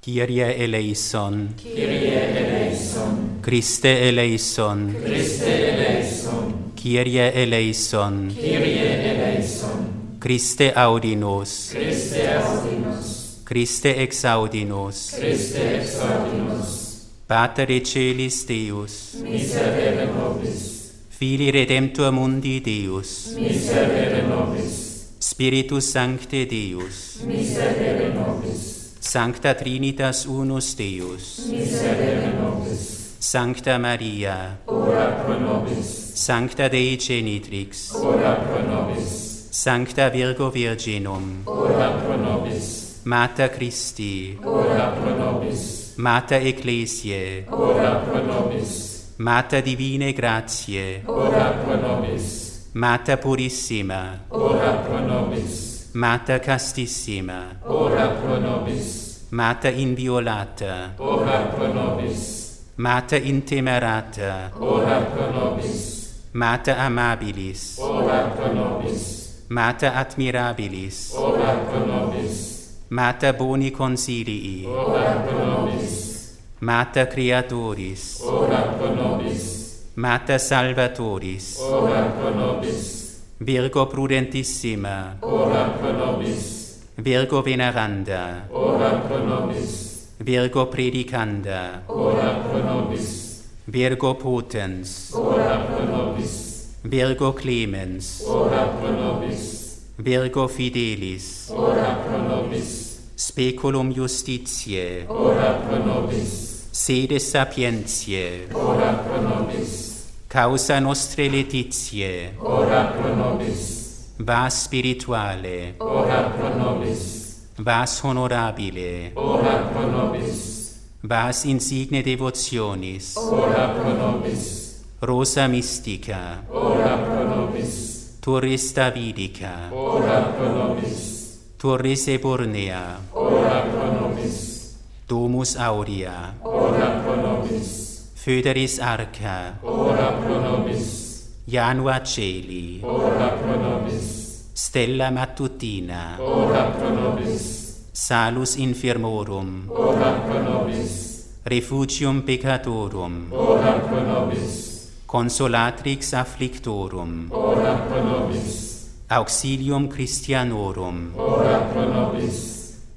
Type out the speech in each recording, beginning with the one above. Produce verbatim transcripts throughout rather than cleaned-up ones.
Kyrie eleison. Kyrie eleison. Christe eleison. Christe eleison. Kyrie eleison. Kyrie eleison. Christe audinos. Christe audinos. Christe exaudinos. Christe exaudinos. Pater Celis Deus. Miserere nobis. Filii Redemptor mundi Deus. Miserere nobis. Spiritus Sancte Deus. Miserere nobis. Sancta Trinitas unus Deus. Miserere nobis. Sancta Maria. Ora pro nobis. Sancta Dei Genitrix. Ora pro nobis. Sancta Virgo Virginum. Ora pro nobis. Mater Christi. Ora pro nobis. Mater Ecclesiae. Ora pro nobis. Mater Divinae Gratiae. Ora pro nobis. Mater Purissima. Ora pro nobis. Mater Castissima. Ora pro nobis. Mater Inviolata. Ora pro nobis. Mater Intemerata. Ora pro nobis. Mater Amabilis. Ora pro nobis. Mater Admirabilis. Ora pro nobis. Mater Boni Consilii. Ora pro nobis. Mater Creatoris. Ora pro nobis. Mater Salvatoris. Ora pro nobis. Virgo Prudentissima. Ora pro nobis. Virgo Veneranda. Ora pro nobis. Virgo Predicanda. Ora pro nobis. Virgo Potens. Ora pro nobis. Virgo Clemens. Ora pro nobis. Virgo Fidelis. Ora pro nobis. Speculum Justitiae. Ora pro nobis. Sede Sapientiae. Ora pro nobis. Causa Nostrae Laetitiae. Ora pro nobis. Vas Spirituale. Ora pro nobis. Vas Honorabile. Ora pro nobis. Vas Insigne Devotionis. Ora pro nobis. Rosa Mystica. Ora pro nobis. Turris Davidica. Ora pro nobis. Turris Eburnea. Ora pro nobis. Domus Aurea. Ora pro nobis. Foederis Arca. Ora pro nobis. Janua Celi. Ora pro nobis. Stella Mattutina. Ora pro nobis. Salus Infirmorum. Ora pro nobis. Refugium Peccatorum. Ora pro nobis. Consolatrix Afflictorum. Ora pro nobis. Auxilium Christianorum. Ora pro nobis.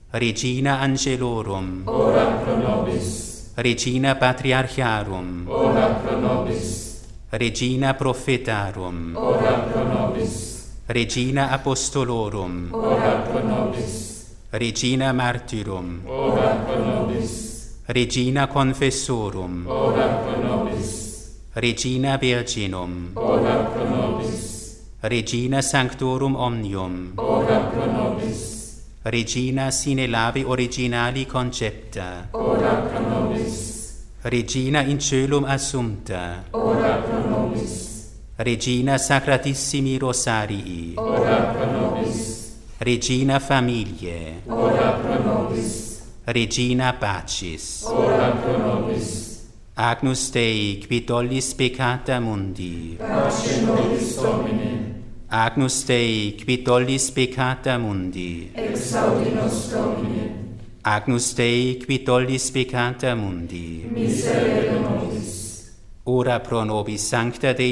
Regina Angelorum. Ora pro nobis. Regina Patriarcharum. Ora pro nobis. Regina Prophetarum. Ora pro nobis. Regina Apostolorum. Ora pro nobis. Regina Martyrum. Ora pro nobis. Regina Confessorum. Ora pro nobis. Regina Virginum. Ora pro nobis. Regina Sanctorum Omnium. Ora pro nobis. Regina sine lavi originali concepta. Ora pro nobis. Regina in coelum assumpta. Ora pro nobis. Regina Sacratissimi Rosarii. Ora pro nobis. Regina Familiae. Ora pro nobis. Regina Pacis. Ora pro nobis. Agnus Dei, qui tollis peccata mundi. Pace nobis Domine. Agnus Dei, qui tollis peccata mundi. Exaudi nos Domine. Agnus Dei, qui tollis peccata mundi. Miserere nobis. Ora pro nobis Sancta Dei